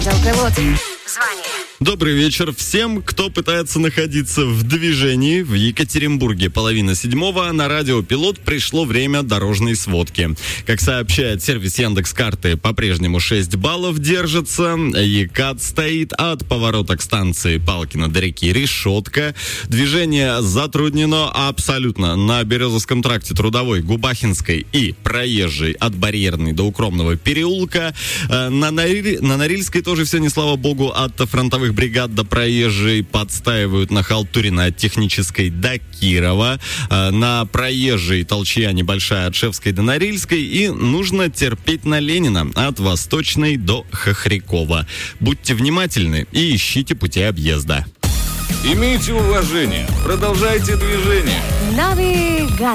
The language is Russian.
Пилот. Звони. Добрый вечер всем, кто пытается находиться в движении в Екатеринбурге. 6:30 на радио «Пилот» пришло время дорожной сводки. Как сообщает сервис Яндекс.Карты, по-прежнему 6 баллов держится. Екат стоит от поворота к станции Палкино до реки Решетка. Движение затруднено абсолютно на Березовском тракте Трудовой, Губахинской и Проезжей от Барьерной до Укромного переулка. На Норильской тоже все не слава богу, от фронтовых бригад до Проезжей подстаивают на Халтурина от Технической до Кирова. На Проезжей толчья небольшая от Шевской до Норильской. И нужно терпеть на Ленина от Восточной до Хохрякова. Будьте внимательны и ищите пути объезда. Имейте уважение, продолжайте движение. Навигатор.